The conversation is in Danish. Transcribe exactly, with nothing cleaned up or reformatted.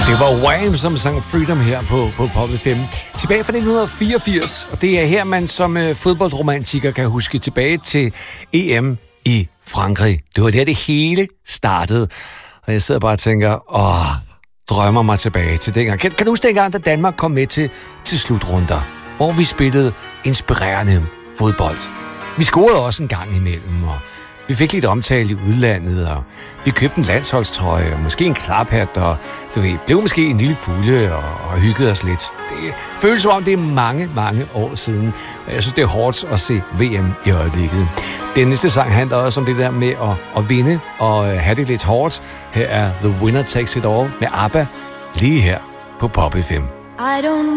Det var Wham, som sang Freedom her på, på Pop F M. Tilbage fra nitten fireogfirs, og det er her, man som uh, fodboldromantiker kan huske tilbage til E M i Frankrig. Det var der, det hele startede. Og jeg sidder bare og tænker, åh, drømmer mig tilbage til dengang. Kan, kan du huske dengang, da Danmark kom med til, til slutrunder, hvor vi spillede inspirerende fodbold? Vi scorede også en gang imellem, og vi fik lidt omtale i udlandet, og vi købte en landsholdstrøje, og måske en klaphat, og du ved, blev måske en lille fugle, og, og hyggede os lidt. Det føles som om, det er mange, mange år siden, og jeg synes, det er hårdt at se V M i øjeblikket. Den næste sang handler også om det der med at, at vinde, og have det lidt hårdt. Her er The Winner Takes It All med ABBA, lige her på Pop F M. I don't